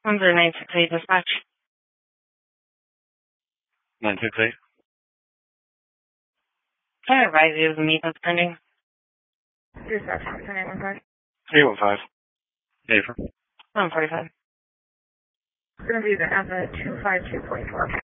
Number 968 dispatch. 968. Can I advise you of the meet that's pending? Dispatch, 915. 315. Affirm. 145. It's going to be the Alpha 252.4.